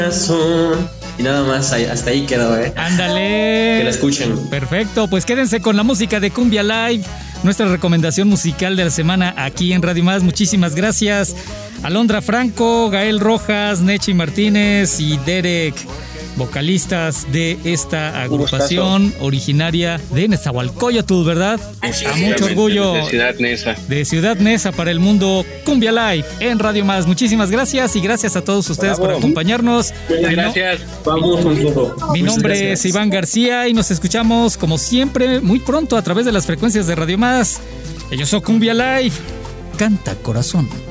Y nada más, hasta ahí quedó, Ándale. Que la escuchen. Perfecto, pues quédense con la música de Cumbia Live, nuestra recomendación musical de la semana aquí en Radio Más. Muchísimas gracias. Alondra Franco, Gael Rojas, Nechi Martínez y Derek, vocalistas de esta agrupación originaria de Nezahualcóyotl, ¿verdad? A mucho orgullo. De Ciudad Neza. De Ciudad Neza para el mundo, Cumbia Live en Radio Más. Muchísimas gracias y gracias a todos ustedes por acompañarnos. Gracias. Mi nombre es Iván García y nos escuchamos como siempre muy pronto a través de las frecuencias de Radio Más. Yo soy Cumbia Live. Canta corazón.